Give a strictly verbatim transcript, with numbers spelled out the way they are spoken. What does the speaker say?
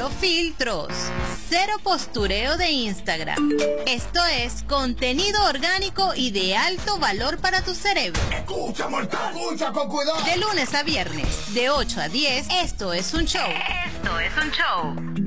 Cero filtros. Cero postureo de Instagram. Esto es contenido orgánico y de alto valor para tu cerebro. Escucha, mortal, escucha con cuidado. De lunes a viernes, de ocho a diez, esto es un show. Esto es un show.